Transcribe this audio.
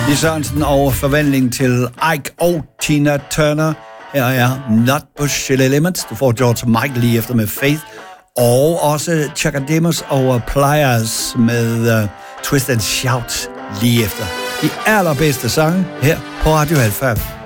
Sørensen og forvandling til Ike og Tina Turner. Her er Nutbush Chili Lemons. Du får George Michael lige efter med Faith. Og også Chaka Demus og Pliers med Twist and Shout lige efter. De allerbedste sange her på Radio Alpha.